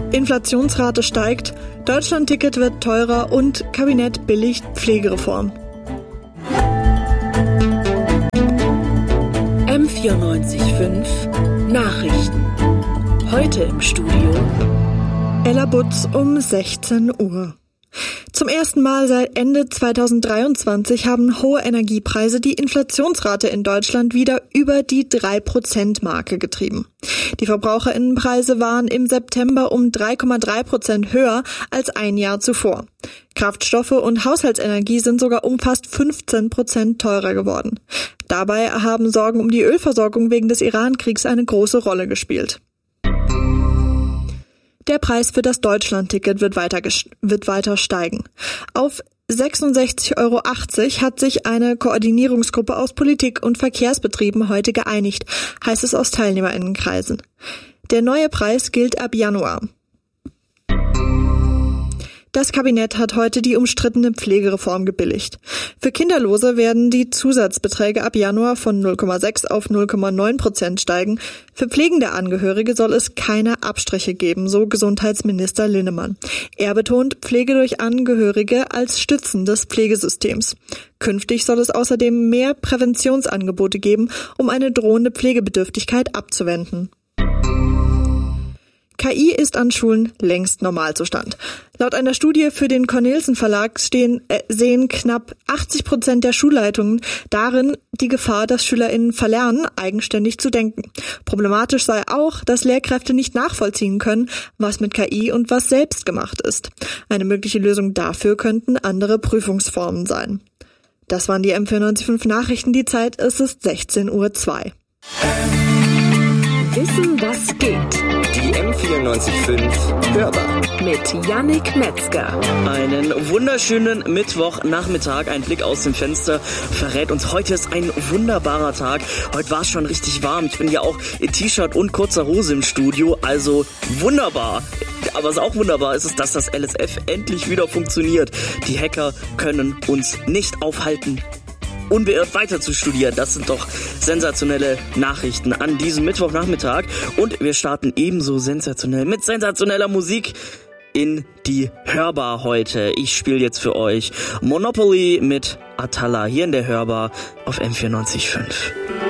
Inflationsrate steigt, Deutschlandticket wird teurer und Kabinett billigt Pflegereform. M94.5 Nachrichten. Heute im Studio Ella Butz um 16 Uhr. Zum ersten Mal seit Ende 2023 haben hohe Energiepreise die Inflationsrate in Deutschland wieder über die 3%-Marke getrieben. Die Verbraucherinnenpreise waren im September um 3,3% höher als ein Jahr zuvor. Kraftstoffe und Haushaltsenergie sind sogar um fast 15% teurer geworden. Dabei haben Sorgen um die Ölversorgung wegen des Iran-Kriegs eine große Rolle gespielt. Der Preis für das Deutschlandticket wird weiter steigen. Auf 66,80 € hat sich eine Koordinierungsgruppe aus Politik und Verkehrsbetrieben heute geeinigt, heißt es aus TeilnehmerInnenkreisen. Der neue Preis gilt ab Januar. Das Kabinett hat heute die umstrittene Pflegereform gebilligt. Für Kinderlose werden die Zusatzbeträge ab Januar von 0,6 auf 0,9% steigen. Für pflegende Angehörige soll es keine Abstriche geben, so Gesundheitsminister Linnemann. Er betont Pflege durch Angehörige als Stützen des Pflegesystems. Künftig soll es außerdem mehr Präventionsangebote geben, um eine drohende Pflegebedürftigkeit abzuwenden. KI ist an Schulen längst Normalzustand. Laut einer Studie für den Cornelsen Verlag sehen knapp 80% der Schulleitungen darin die Gefahr, dass SchülerInnen verlernen, eigenständig zu denken. Problematisch sei auch, dass Lehrkräfte nicht nachvollziehen können, was mit KI und was selbst gemacht ist. Eine mögliche Lösung dafür könnten andere Prüfungsformen sein. Das waren die M94.5 Nachrichten. Die Zeit ist 16:02 Uhr. Wissen, was geht. Die M94.5 Hörbar Mit Yannick Metzger. Einen wunderschönen Mittwochnachmittag. Ein Blick aus dem Fenster verrät uns, heute ist ein wunderbarer Tag. Heute war es schon richtig warm. Ich bin ja auch in T-Shirt und kurzer Hose im Studio. Also wunderbar. Aber was auch wunderbar ist, dass das LSF endlich wieder funktioniert. Die Hacker können uns nicht aufhalten, unbeirrt weiter zu studieren. Das sind doch sensationelle Nachrichten an diesem Mittwochnachmittag. Und wir starten ebenso sensationell mit sensationeller Musik in die Hörbar heute. Ich spiele jetzt für euch Monopoly mit Atala hier in der Hörbar auf M94.5.